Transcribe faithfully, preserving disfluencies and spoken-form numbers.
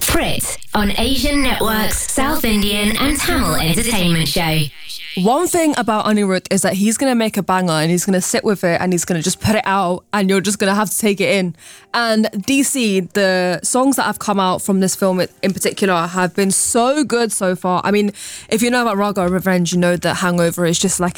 Prit on Asian Network's South Indian and Tamil entertainment show. One thing about Anirudh is that he's going to make a banger and he's going to sit with it and he's going to just put it out and you're just going to have to take it in. And D C, the songs that have come out from this film in particular have been so good so far. I mean, if you know about Raga Revenge, you know that Hangover is just like